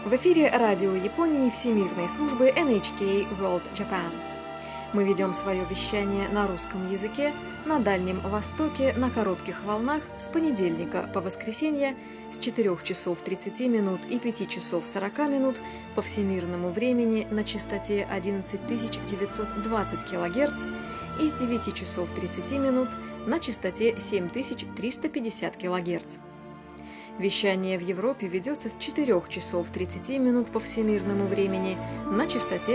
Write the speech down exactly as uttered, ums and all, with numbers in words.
В эфире радио Японии Всемирной службы эн эйч кей World Japan. Мы ведем свое вещание на русском языке на Дальнем Востоке на коротких волнах с понедельника по воскресенье с четырёх часов тридцати минут и пяти часов сорока минут по всемирному времени на частоте одиннадцать тысяч девятьсот двадцать килогерц и с девяти часов тридцати минут на частоте семь тысяч триста пятьдесят килогерц. Вещание в Европе ведется с четырёх часов тридцати минут по всемирному времени на частоте